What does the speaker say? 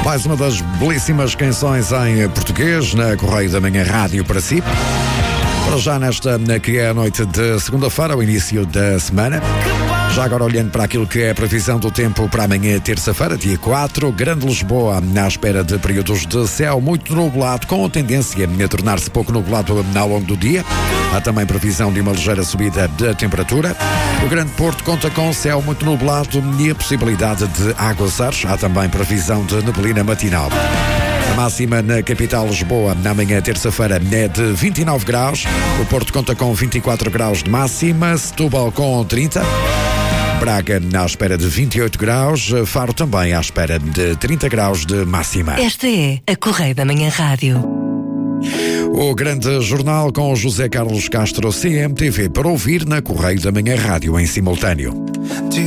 Mais uma das belíssimas canções em português na Correio da Manhã Rádio para si. Para já nesta que é a noite de segunda-feira, o início da semana. Já agora olhando para aquilo que é a previsão do tempo para amanhã, terça-feira, dia 4, Grande Lisboa, à espera de períodos de céu muito nublado, com a tendência a tornar-se pouco nublado ao longo do dia. Há também previsão de uma ligeira subida da temperatura. O Grande Porto conta com céu muito nublado e a possibilidade de aguaceiros. Há também previsão de neblina matinal. A máxima na capital Lisboa, na manhã terça-feira, é de 29 graus. O Porto conta com 24 graus de máxima, Setúbal com 30. Braga à espera de 28 graus, Faro também à espera de 30 graus de máxima. Esta é a Correio da Manhã Rádio. O grande jornal com José Carlos Castro, CMTV, para ouvir na Correio da Manhã Rádio em simultâneo.